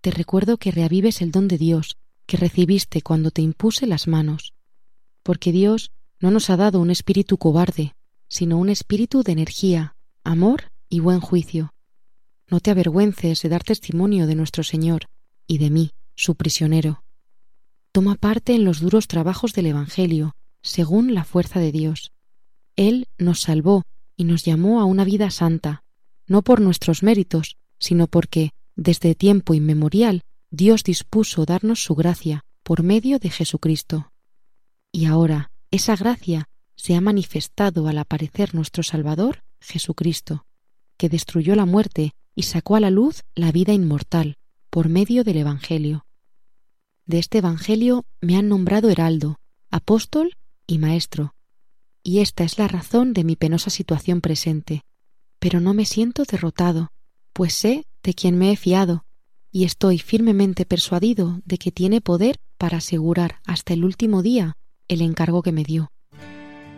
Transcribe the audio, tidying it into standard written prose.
te recuerdo que reavives el don de Dios que recibiste cuando te impuse las manos, porque Dios no nos ha dado un espíritu cobarde, sino un espíritu de energía, amor y buen juicio. No te avergüences de dar testimonio de nuestro Señor y de mí, su prisionero. Toma parte en los duros trabajos del Evangelio, según la fuerza de Dios. Él nos salvó y nos llamó a una vida santa, no por nuestros méritos, sino porque, desde tiempo inmemorial, Dios dispuso darnos su gracia por medio de Jesucristo. Y ahora, esa gracia se ha manifestado al aparecer nuestro Salvador, Jesucristo, que destruyó la muerte y sacó a la luz la vida inmortal por medio del Evangelio. De este Evangelio me han nombrado heraldo, apóstol y maestro, y esta es la razón de mi penosa situación presente. Pero no me siento derrotado, pues sé de quién me he fiado, y estoy firmemente persuadido de que tiene poder para asegurar hasta el último día el encargo que me dio.